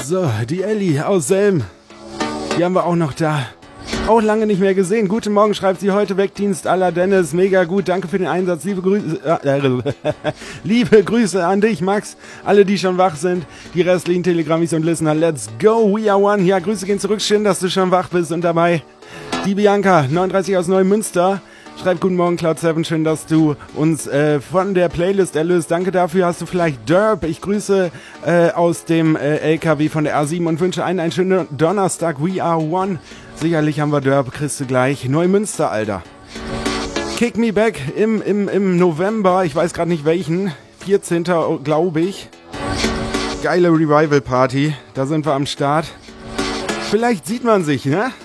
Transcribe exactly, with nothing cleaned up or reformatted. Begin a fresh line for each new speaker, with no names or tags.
So, die Elli aus Selm. Die haben wir auch noch da. Auch lange nicht mehr gesehen. Guten Morgen, schreibt sie heute. Wegdienst à la Dennis. Mega gut. Danke für den Einsatz. Liebe Grüße, äh, liebe Grüße an dich, Max. Alle, die schon wach sind. Die restlichen Telegrammis und Listener. Let's go. We are one. Ja, Grüße gehen zurück. Schön, dass du schon wach bist und dabei. Die Bianca, neununddreißig aus Neumünster. Schreibt guten Morgen, Cloud sieben. Schön, dass du uns äh, von der Playlist erlöst. Danke dafür. Hast du vielleicht Derp? Ich grüße äh, aus dem äh, L K W von der A sieben und wünsche einen einen schönen Donnerstag. We are one. Sicherlich haben wir Derp. Kriegst du gleich. Neumünster, Alter. Kick Me Back im, im, im November. Ich weiß gerade nicht welchen. vierzehnten glaube ich. Geile Revival Party. Da sind wir am Start. Vielleicht sieht man sich, ne?